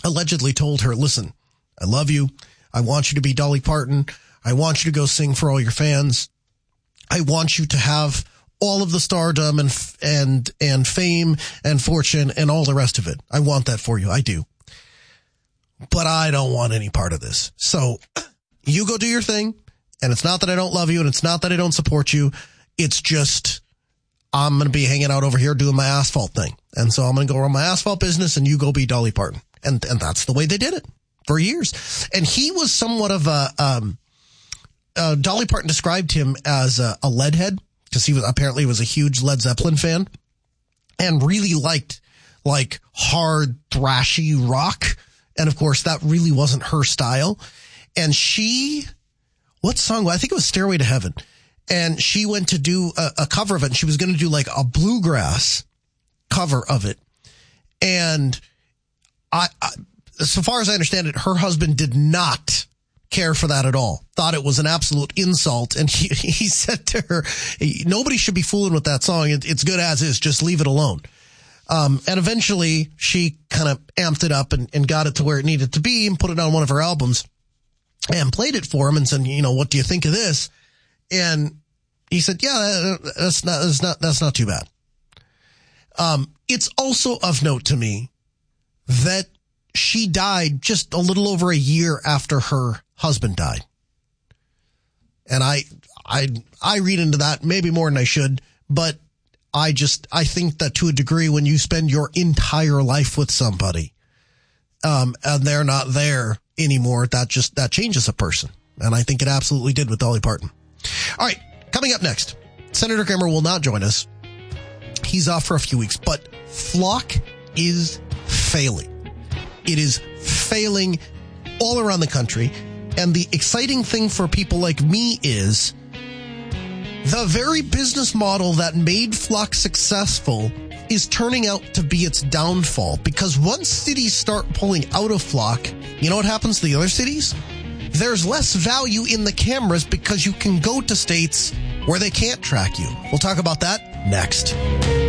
allegedly told her, listen, I love you. I want you to be Dolly Parton. I want you to go sing for all your fans. I want you to have all of the stardom and fame and fortune and all the rest of it. I want that for you. I do. But I don't want any part of this. So you go do your thing. And it's not that I don't love you and it's not that I don't support you. It's just I'm going to be hanging out over here doing my asphalt thing. And so I'm going to go run my asphalt business and you go be Dolly Parton. And that's the way they did it for years. And he was somewhat of Dolly Parton described him as a leadhead because he was a huge Led Zeppelin fan and really liked like hard thrashy rock. And of course that really wasn't her style. And what song? I think it was Stairway to Heaven. And she went to do a cover of it. And she was going to do like a bluegrass cover of it. And so far as I understand it, her husband did not care for that at all. Thought it was an absolute insult. And he said to her, nobody should be fooling with that song. It's good as is. Just leave it alone. And eventually she kind of amped it up and got it to where it needed to be and put it on one of her albums and played it for him and said, what do you think of this? And he said, yeah, that's not too bad. It's also of note to me that she died just a little over a year after her husband died. And I read into that maybe more than I should, but I think that to a degree when you spend your entire life with somebody, and they're not there anymore, that changes a person. And I think it absolutely did with Dolly Parton. All right. Coming up next, Senator Grimmer will not join us. He's off for a few weeks, but Flock is failing. It is failing all around the country. And the exciting thing for people like me is the very business model that made Flock successful is turning out to be its downfall. Because once cities start pulling out of Flock, you know what happens to the other cities? There's less value in the cameras because you can go to states where they can't track you. We'll talk about that next.